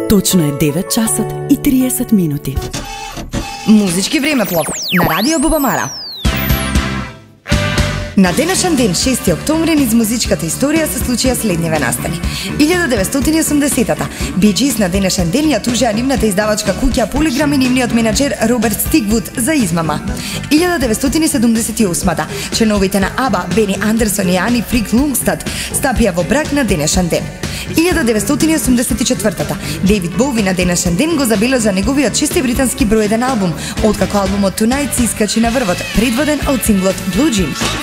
Точно е 9 часот и 30 минути. Музички времеплов на Радио Бубамара. На денешен ден, 6 октомври, низ музичката историја се случија следниве настани. 1980-та, Bee Gees на денешен ден ја тужеа нивната издавачка куќа Полиграм и нивниот менаџер Роберт Стигвуд за измама. 1978-та, членовите на ABBA, Бени Андерсон и Ани Фрик Лунгстад, стапија во брак на денешен ден. 1984-та, Дейвид Боуи на денешен ден го забележа неговиот 6-ти британски број 1 албум, откако албумот Tonight се искачи на врвот, предводен од синглот Blue Jeans.